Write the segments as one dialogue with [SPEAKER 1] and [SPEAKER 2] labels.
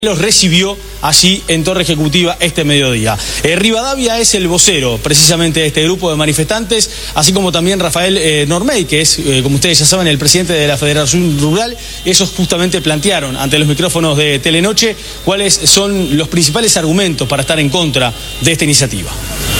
[SPEAKER 1] Los recibió allí en Torre Ejecutiva este mediodía. Rivadavia es el vocero precisamente de este grupo de manifestantes, así como también Rafael Normey, que es, como ustedes ya saben, el presidente de la Federación Rural. Esos justamente plantearon ante los micrófonos de Telenoche cuáles son los principales argumentos para estar en contra de esta iniciativa.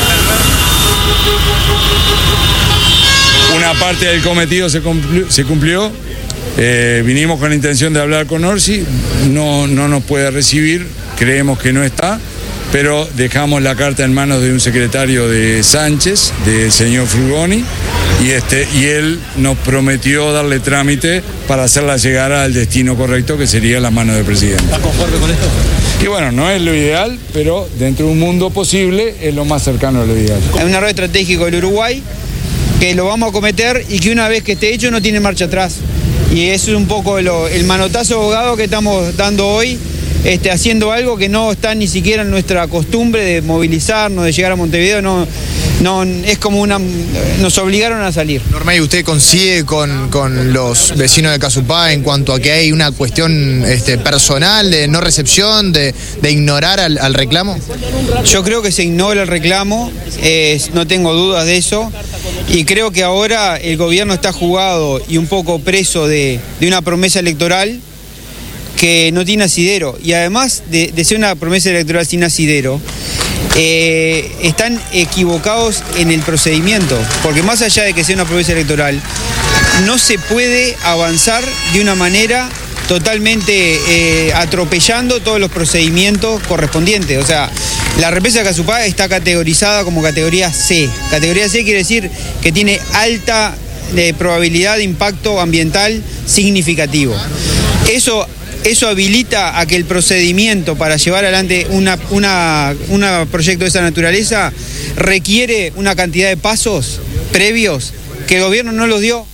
[SPEAKER 2] Una parte del cometido se cumplió. Vinimos con la intención de hablar con Orsi, no nos puede recibir, creemos que no está, pero dejamos la carta en manos de un secretario de Sánchez, del señor Frugoni, y él nos prometió darle trámite para hacerla llegar al destino correcto, que sería la mano del presidente.
[SPEAKER 1] ¿Estás conforme con esto?
[SPEAKER 2] Y bueno, no es lo ideal, pero dentro de un mundo posible es lo más cercano a lo ideal.
[SPEAKER 3] Hay un error estratégico del Uruguay que lo vamos a cometer y que una vez que esté hecho no tiene marcha atrás. Y eso es un poco el manotazo abogado que estamos dando hoy, haciendo algo que no está ni siquiera en nuestra costumbre de movilizarnos, de llegar a Montevideo, no es como nos obligaron a salir.
[SPEAKER 4] Normey, ¿usted coincide con los vecinos de Casupá en cuanto a que hay una cuestión personal de no recepción, de ignorar al reclamo?
[SPEAKER 3] Yo creo que se ignora el reclamo, no tengo dudas de eso, y creo que ahora el gobierno está jugado y un poco preso de una promesa electoral que no tiene asidero, y además de ser una promesa electoral sin asidero, están equivocados en el procedimiento, porque más allá de que sea una promesa electoral, no se puede avanzar de una manera totalmente atropellando todos los procedimientos correspondientes. O sea, la represa de Casupá está categorizada como categoría C. Categoría C quiere decir que tiene alta probabilidad de impacto ambiental significativo. Eso habilita a que el procedimiento para llevar adelante un proyecto de esa naturaleza requiere una cantidad de pasos previos que el gobierno no los dio.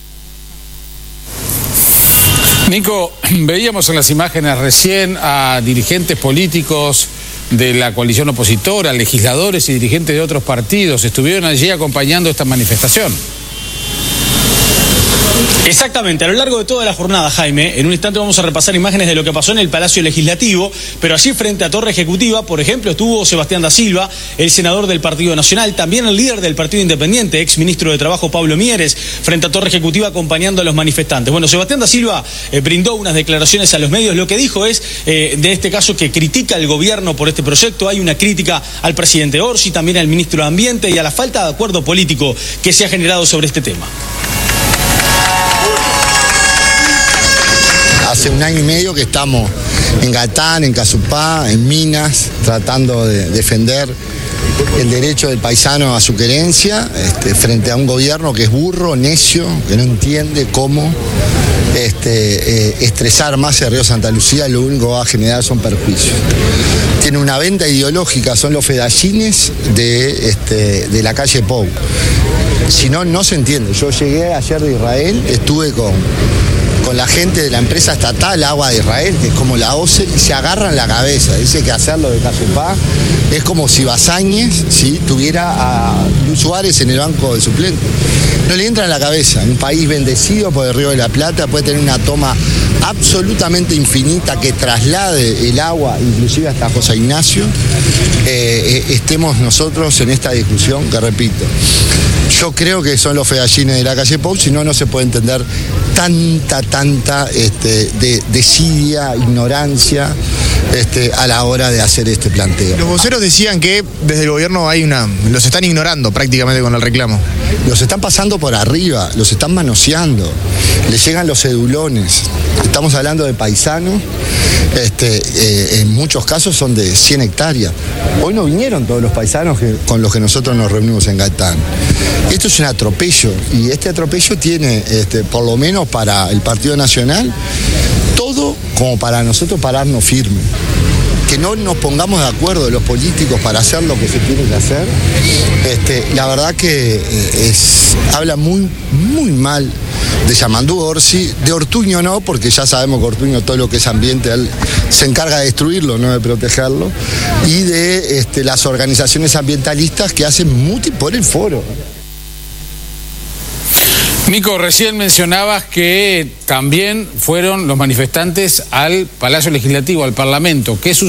[SPEAKER 5] Nico, veíamos en las imágenes recién a dirigentes políticos de la coalición opositora, legisladores y dirigentes de otros partidos. Estuvieron allí acompañando esta manifestación.
[SPEAKER 1] Exactamente, a lo largo de toda la jornada, Jaime, en un instante vamos a repasar imágenes de lo que pasó en el Palacio Legislativo, pero allí frente a Torre Ejecutiva, por ejemplo, estuvo Sebastián da Silva, el senador del Partido Nacional, también el líder del Partido Independiente, ex ministro de Trabajo Pablo Mieres, frente a Torre Ejecutiva acompañando a los manifestantes. Bueno, Sebastián da Silva brindó unas declaraciones a los medios. Lo que dijo es, de este caso, que critica al gobierno por este proyecto. Hay una crítica al presidente Orsi, también al ministro de Ambiente y a la falta de acuerdo político que se ha generado sobre este tema.
[SPEAKER 6] Hace un año y medio que estamos en Galtán, en Casupá, en Minas, tratando de defender el derecho del paisano a su querencia, frente a un gobierno que es burro, necio, que no entiende cómo estresar más el río Santa Lucía, y lo único que va a generar son perjuicios. Tiene una venta ideológica, son los fedallines de la calle Pou. Si no, no se entiende. Yo llegué ayer de Israel, estuve con la gente de la empresa estatal Agua de Israel, que es como la OCE, y se agarran la cabeza. Dice que hacerlo de Casupá es como si Basáñez, ¿sí?, tuviera a Luis Suárez en el banco de suplentes. No le entra en la cabeza. Un país bendecido por el Río de la Plata puede tener una toma absolutamente infinita que traslade el agua inclusive hasta José Ignacio. Estemos nosotros en esta discusión que, repito, yo creo que son los fedallines de la calle Pou, si no, no se puede entender tanta desidia, ignorancia a la hora de hacer este planteo.
[SPEAKER 4] Los voceros decían que desde el gobierno los están ignorando prácticamente con el reclamo.
[SPEAKER 6] Los están pasando por arriba, los están manoseando, les llegan los cedulones. Estamos hablando de paisanos, en muchos casos son de 100 hectáreas. Hoy no vinieron todos los paisanos con los que nosotros nos reunimos en Galtán. Esto es un atropello, y este atropello tiene, por lo menos para el Partido Nacional, todo como para nosotros pararnos firmes. Que no nos pongamos de acuerdo los políticos para hacer lo que se tiene que hacer, la verdad que habla muy mal de Yamandú Orsi, de Ortuño no, porque ya sabemos que Ortuño todo lo que es ambiente, él se encarga de destruirlo, no de protegerlo, y de las organizaciones ambientalistas que hacen muti por el foro.
[SPEAKER 5] Mico, recién mencionabas que también fueron los manifestantes al Palacio Legislativo, al Parlamento. ¿Qué